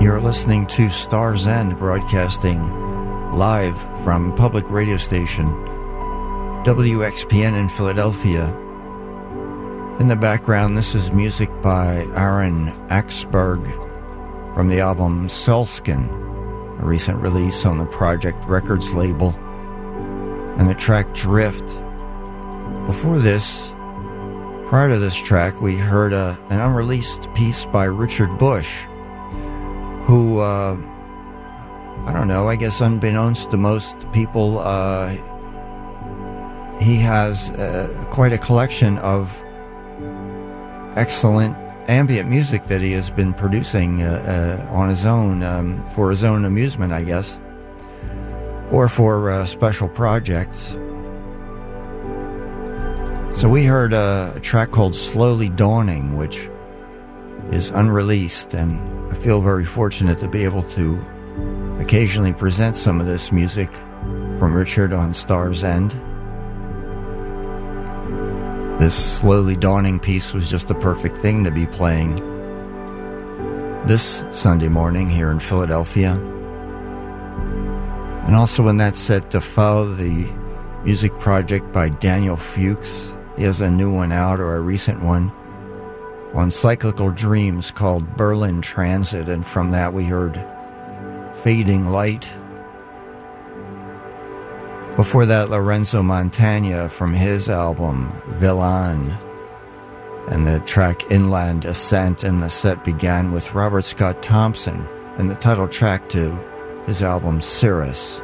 You're listening to Star's End, broadcasting live from public radio station WXPN in Philadelphia. In the background, this is music by Aaron Axberg from the album Selskin, a recent release on the Project Records label, and the track Drift. Before this, prior to this track, we heard an unreleased piece by Richard Bush, who, I don't know, I guess unbeknownst to most people, he has quite a collection of excellent ambient music that he has been producing on his own, for his own amusement, I guess, or for special projects. So we heard a track called Slowly Dawning, which is unreleased, and I feel very fortunate to be able to occasionally present some of this music from Richard on Star's End. This Slowly Dawning piece was just the perfect thing to be playing this Sunday morning here in Philadelphia. And also in that set, Defoe, the music project by Daniel Fuchs. He has a new one out, or a recent one, on Cyclical Dreams called Berlin Transit, and from that we heard Fading Light. Before that, Lorenzo Montagna from his album Villan, and the track Inland Ascent, and the set began with Robert Scott Thompson and the title track to his album Cirrus.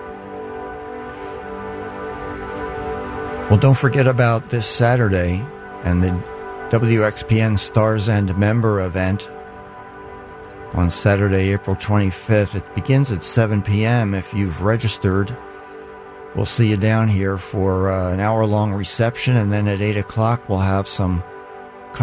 Well, don't forget about this Saturday and the WXPN Star's End member event on Saturday, April 25th. It begins at 7 p.m. If you've registered, we'll see you down here for an hour-long reception, and then at 8 o'clock we'll have some